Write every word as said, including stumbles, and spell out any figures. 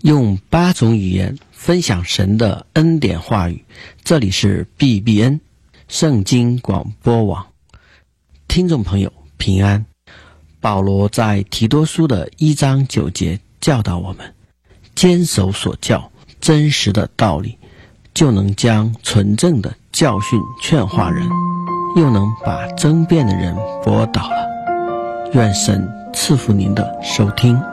用八种语言分享神的恩典话语。这里是 B B N 圣经广播网，听众朋友平安。保罗在提多书的一章九节教导我们，坚守所教真实的道理，就能将纯正的教训劝化人，又能把争辩的人驳倒了。愿神赐福您的收听。